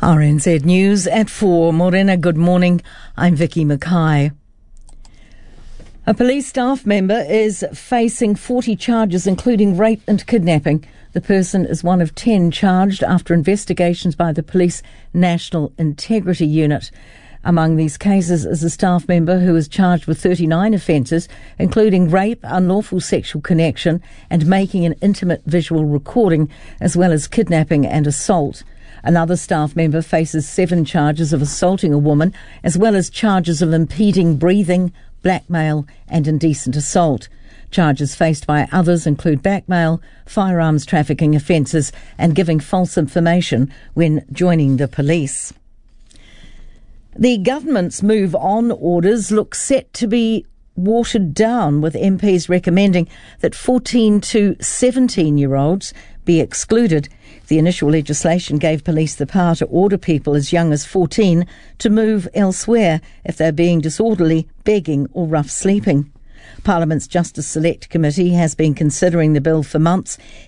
RNZ News at 4. Morena, good morning. I'm Vicky Mackay. A police staff member is facing 40 charges, including rape and kidnapping. The person is one of 10 charged after investigations by the Police National Integrity Unit. Among these cases is a staff member who is charged with 39 offences, including rape, unlawful sexual connection and making an intimate visual recording, as well as kidnapping and assault. Another staff member faces 7 charges of assaulting a woman, as well as charges of impeding breathing, blackmail and indecent assault. Charges faced by others include blackmail, firearms trafficking offences and giving false information when joining the police. The government's Move On orders look set to be watered down, with MPs recommending that 14 to 17-year-olds be excluded. The initial legislation gave police the power to order people as young as 14 to move elsewhere if they're being disorderly, begging or rough sleeping. Parliament's Justice Select Committee has been considering the bill for months.